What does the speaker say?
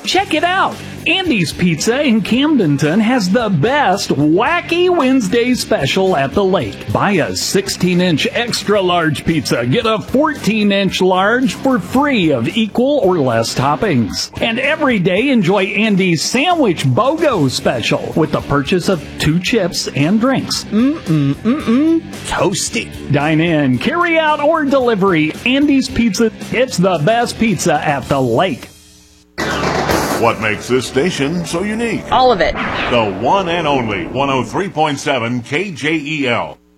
Check it out. Andy's Pizza in Camdenton has the best Wacky Wednesday special at the lake. Buy a 16-inch extra large pizza, get a 14-inch large for free of equal or less toppings. And every day enjoy Andy's Sandwich BOGO special with the purchase of 2 chips and drinks. Toasty. Dine in, carry out, or delivery. Andy's Pizza, it's the best pizza at the lake. What makes this station so unique? All of it. The one and only 103.7 KJEL.